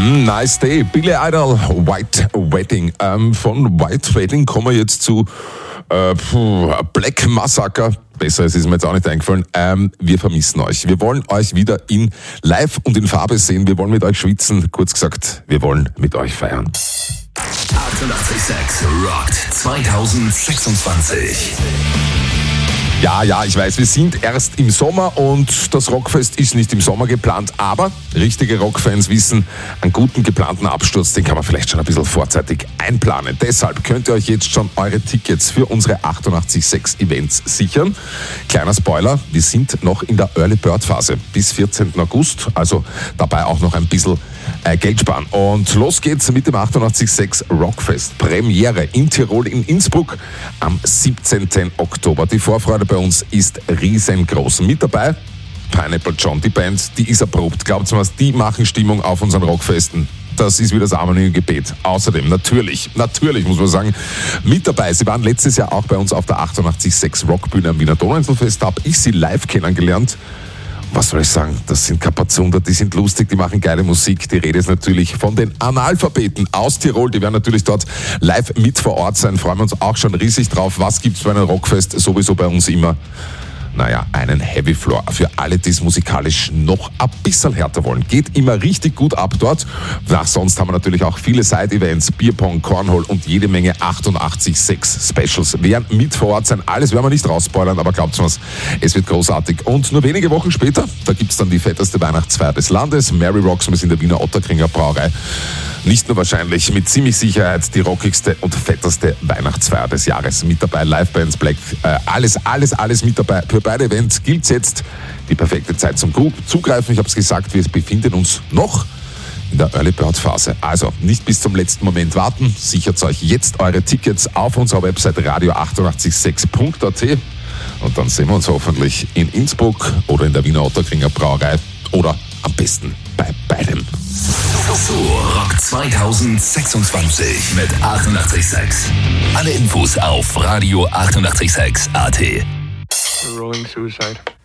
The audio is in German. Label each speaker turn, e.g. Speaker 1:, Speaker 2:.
Speaker 1: Nice Day. Billy Idol, White Wedding. Von White Wedding kommen wir jetzt zu Black Massacre. Besser ist mir jetzt auch nicht eingefallen. Wir vermissen euch. Wir wollen euch wieder in live und in Farbe sehen. Wir wollen mit euch schwitzen. Kurz gesagt, wir wollen mit euch feiern.
Speaker 2: 886 rockt 2026.
Speaker 1: Ja, ich weiß, wir sind erst im Sommer und das Rockfest ist nicht im Sommer geplant, aber richtige Rockfans wissen, einen guten geplanten Absturz, den kann man vielleicht schon ein bisschen vorzeitig einplanen. Deshalb könnt ihr euch jetzt schon eure Tickets für unsere 886 Events sichern. Kleiner Spoiler, wir sind noch in der Early Bird Phase bis 14. August, also dabei auch noch ein bisschen Geld sparen. Und los geht's mit dem 886 Rockfest. Premiere in Tirol in Innsbruck am 17. Oktober. Die Vorfreude bei uns ist riesengroß. Mit dabei Pineapple John, die Band, die ist erprobt. Glaubt's mir, die machen Stimmung auf unseren Rockfesten. Das ist wie das Amen im Gebet. Außerdem, natürlich muss man sagen, mit dabei. Sie waren letztes Jahr auch bei uns auf der 886 Rockbühne am Wiener Donauinselfest. Da habe ich sie live kennengelernt. Was soll ich sagen, das sind Kapazunder, die sind lustig, die machen geile Musik. Die Rede ist natürlich von den Analphabeten aus Tirol, die werden natürlich dort live mit vor Ort sein. Freuen wir uns auch schon riesig drauf. Was gibt's bei einem Rockfest? Sowieso bei uns immer, einen Heavy Floor für alle, die es musikalisch noch ein bisschen härter wollen. Geht immer richtig gut ab dort. Sonst haben wir natürlich auch viele Side-Events, Bierpong, Cornhole und jede Menge 886 Specials werden mit vor Ort sein. Alles werden wir nicht rausspoilern, aber glaubt mir, es wird großartig. Und nur wenige Wochen später, da gibt's dann die fetteste Weihnachtsfeier des Landes. Mary Rocksmith in der Wiener Otterkringer Brauerei. Nicht nur wahrscheinlich, mit ziemlich Sicherheit die rockigste und fetteste Weihnachtsfeier des Jahres. Mit dabei Livebands, Black, alles mit dabei. Für beide Events gilt jetzt die perfekte Zeit zum Zugreifen. Ich habe es gesagt, wir befinden uns noch in der Early Bird Phase. Also nicht bis zum letzten Moment warten. Sichert euch jetzt eure Tickets auf unserer Website radio886.at und dann sehen wir uns hoffentlich in Innsbruck oder in der Wiener Otterkringer Brauerei oder am besten bei beidem.
Speaker 2: So Rock 2026 mit 886. Alle Infos auf radio886.at.
Speaker 3: Rolling Suicide.